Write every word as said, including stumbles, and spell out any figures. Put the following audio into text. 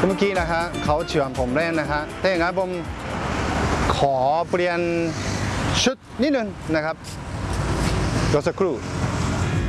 เมื่อกี้นะฮะเขาชวนผมเล่นนะฮะถ้าอย่างนั้นผมขอเปลี่ยนชุดนิดนึงนะครับรอสักครู่